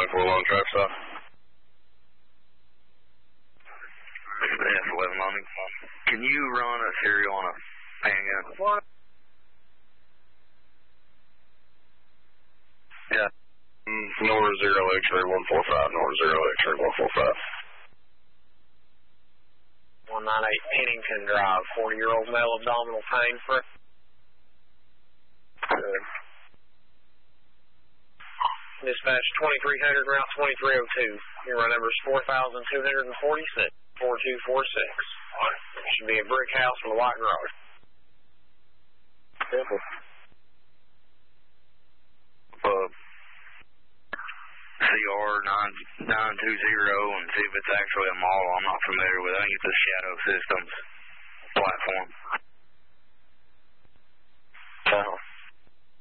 long traffic stop. F11 London. Can you run a serial on a handgun? What? Yeah. Nora 0 X-ray 145, Nora 0 X-ray 145. 198 Pennington Drive, 40-year-old male abdominal pain for... Good. Dispatch 2300, route 2302. Your run number is 4246, 4246. Should be a brick house with a white garage. Simple. CR 920 and see if it's actually a model I'm not familiar with. I think it's a Shadow Systems platform.